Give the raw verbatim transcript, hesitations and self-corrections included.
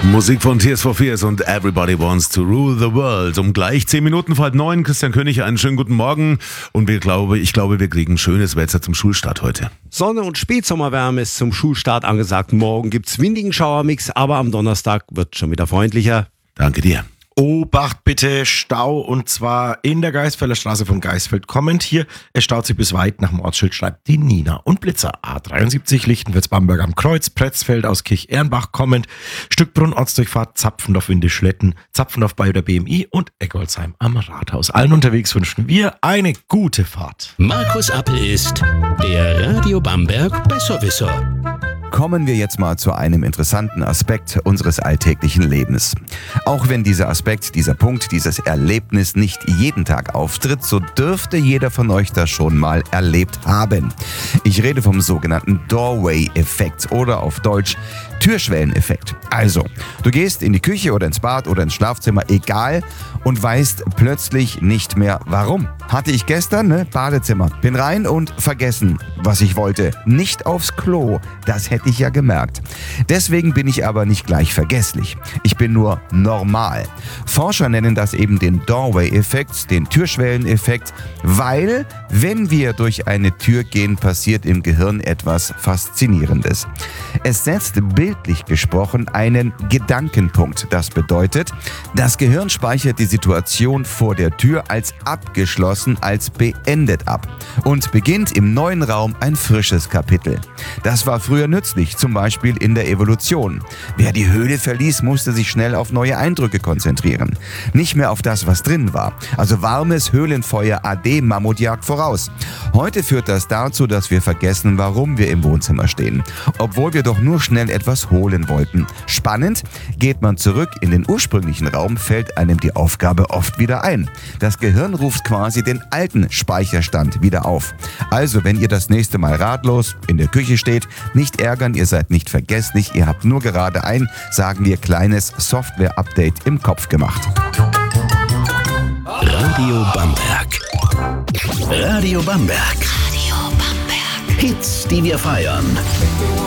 Musik von Tears for Fears und Everybody Wants to Rule the World. Um gleich zehn Minuten vor halb neun. Christian König, einen schönen guten Morgen. Und wir glaube, ich glaube, wir kriegen schönes Wetter zum Schulstart heute. Sonne und Spätsommerwärme ist zum Schulstart angesagt. Morgen gibt's windigen Schauermix, aber am Donnerstag wird schon wieder freundlicher. Danke dir. Obacht bitte, Stau, und zwar in der Geisfelder Straße von Geisfeld kommend hier. Es staut sich bis weit nach dem Ortsschild, schreibt die Nina. Und Blitzer A dreiundsiebzig Lichtenfels-Bamberg am Kreuz, Pretzfeld aus Kirch-Ehrenbach kommend, Stückbrunn Ortsdurchfahrt, Zapfendorf Windischletten, Zapfendorf bei der B M I und Eggolsheim am Rathaus. Allen unterwegs wünschen wir eine gute Fahrt. Markus Appel ist der Radio Bamberg Besserwisser. Kommen wir jetzt mal zu einem interessanten Aspekt unseres alltäglichen Lebens. Auch wenn dieser Aspekt, dieser Punkt, dieses Erlebnis nicht jeden Tag auftritt, so dürfte jeder von euch das schon mal erlebt haben. Ich rede vom sogenannten Doorway-Effekt oder auf Deutsch Türschwelleneffekt. Also, du gehst in die Küche oder ins Bad oder ins Schlafzimmer, egal, und weißt plötzlich nicht mehr warum. Hatte ich gestern, ne? Badezimmer. Bin rein und vergessen, was ich wollte. Nicht aufs Klo. Das hätte ich ja gemerkt. Deswegen bin ich aber nicht gleich vergesslich. Ich bin nur normal. Forscher nennen das eben den Doorway-Effekt, den Türschwelleneffekt, weil, wenn wir durch eine Tür gehen, passiert im Gehirn etwas Faszinierendes. Es setzt bildlich gesprochen einen Gedankenpunkt. Das bedeutet, das Gehirn speichert die Situation vor der Tür als abgeschlossen, als beendet ab und beginnt im neuen Raum ein frisches Kapitel. Das war früher nützlich, zum Beispiel in der Evolution. Wer die Höhle verließ, musste sich schnell auf neue Eindrücke konzentrieren. Nicht mehr auf das, was drin war. Also warmes Höhlenfeuer A D Mammutjagd voraus. Heute führt das dazu, dass wir vergessen, warum wir im Wohnzimmer stehen. Obwohl wir doch nur schnell etwas holen wollten. Spannend, geht man zurück in den ursprünglichen Raum, fällt einem die Aufgabe oft wieder ein. Das Gehirn ruft quasi den alten Speicherstand wieder auf. Also, wenn ihr das nächste Mal ratlos in der Küche steht, nicht ärgern, ihr seid nicht vergesslich, ihr habt nur gerade ein, sagen wir, kleines Software-Update im Kopf gemacht. Radio Bamberg. Radio Bamberg. Radio Bamberg. Hits, die wir feiern.